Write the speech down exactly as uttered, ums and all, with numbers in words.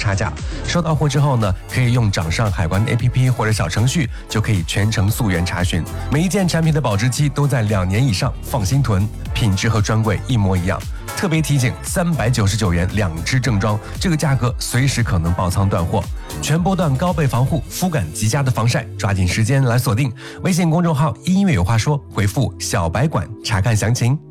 差价。收到货之后呢，可以用掌上海关 A P P 或者小程序，就可以全程溯源查询。每一件产品的保质期都在两年以上，放心囤，品质和专柜一模一样。特别提醒，三百九十九元两支正装，这个价格随时可能爆仓断货。全波段高倍防护，肤感极佳的防晒，抓紧时间来锁定微信公众号“音乐有话说”，回复“小白馆”查看详情。